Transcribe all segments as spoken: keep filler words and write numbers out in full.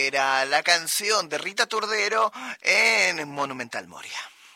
Era la canción de Rita Turdero en Monumental Moria.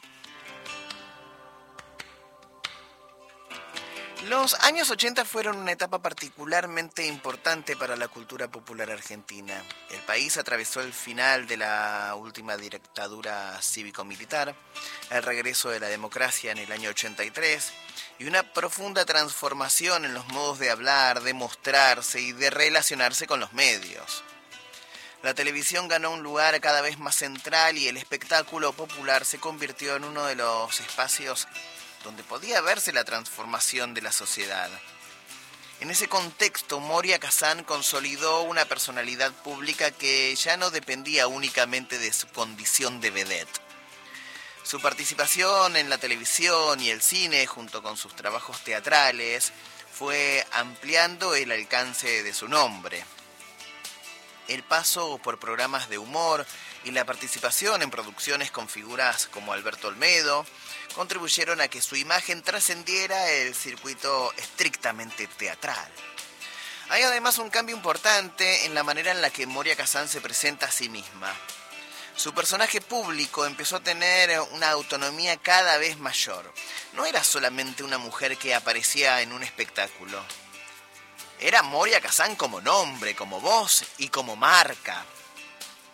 Los años ochenta fueron una etapa particularmente importante para la cultura popular argentina. El país atravesó el final de la última dictadura cívico-militar, el regreso de la democracia en el año ochenta y tres y una profunda transformación en los modos de hablar, de mostrarse y de relacionarse con los medios. La televisión ganó un lugar cada vez más central y el espectáculo popular se convirtió en uno de los espacios donde podía verse la transformación de la sociedad. En ese contexto, Moria Kazán consolidó una personalidad pública que ya no dependía únicamente de su condición de vedette. Su participación en la televisión y el cine, junto con sus trabajos teatrales, fue ampliando el alcance de su nombre. El paso por programas de humor y la participación en producciones con figuras como Alberto Olmedo contribuyeron a que su imagen trascendiera el circuito estrictamente teatral. Hay además un cambio importante en la manera en la que Moria Kazán se presenta a sí misma. Su personaje público empezó a tener una autonomía cada vez mayor. No era solamente una mujer que aparecía en un espectáculo. Era Moria Kazán como nombre, como voz y como marca.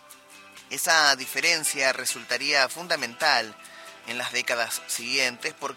Esa diferencia resultaría fundamental en las décadas siguientes porque